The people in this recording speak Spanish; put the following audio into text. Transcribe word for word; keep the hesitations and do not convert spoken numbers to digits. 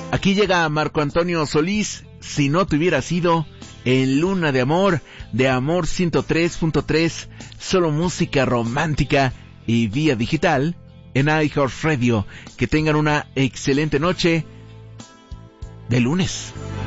Aquí llega Marco Antonio Solís, Si no te hubiera sido, en Luna de Amor, de Amor ciento tres punto tres, solo música romántica y vía digital en iHeartRadio. Que tengan una excelente noche de lunes.